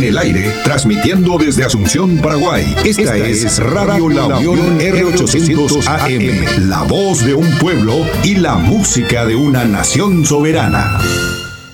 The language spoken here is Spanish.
el aire, transmitiendo desde Asunción, Paraguay. Esta es Radio La Unión R800 AM, la voz de un pueblo y la música de una nación soberana.